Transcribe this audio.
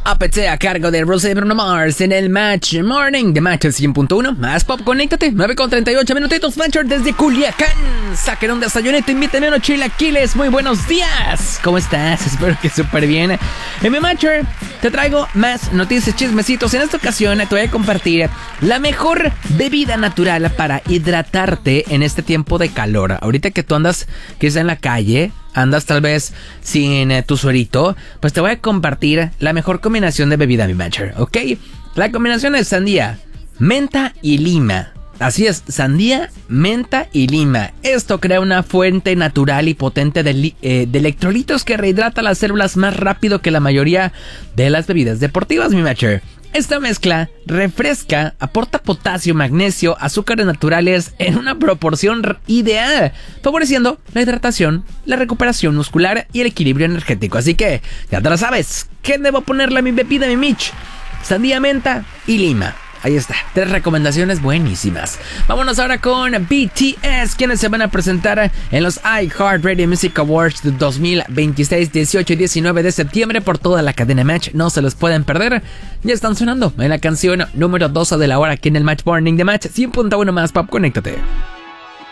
APT a cargo de Rosé Bruno Mars en el Match Morning de Match 100.1. Más pop, conéctate. 9:38 minutitos, Matcher desde Culiacán. Saquen un desayunito, invítame unos chilaquiles. Muy buenos días. ¿Cómo estás? Espero que súper bien. En mi Matcher te traigo más noticias, chismecitos. En esta ocasión te voy a compartir la mejor bebida natural para hidratarte en este tiempo de calor. Ahorita que tú andas quizá en la calle, andas tal vez sin tu suerito, pues te voy a compartir la mejor combinación de bebida, mi Matcher, ¿ok? La combinación es sandía, menta y lima. Así es, sandía, menta y lima. Esto crea una fuente natural y potente de electrolitos que rehidrata las células más rápido que la mayoría de las bebidas deportivas, mi Matcher. Esta mezcla refresca, aporta potasio, magnesio, azúcares naturales en una proporción ideal, favoreciendo la hidratación, la recuperación muscular y el equilibrio energético. Así que, ya te lo sabes, ¿qué debo ponerle a mi bebida, mi Mitch? Sandía, menta y lima. Ahí está, 3 recomendaciones buenísimas. Vámonos ahora con BTS, quienes se van a presentar en los iHeartRadio Music Awards de 2026, 18 y 19 de septiembre por toda la cadena Match. No se los pueden perder. Ya están sonando en la canción número 12 de la hora aquí en el Match Morning de Match 100.1 más pop. Conéctate.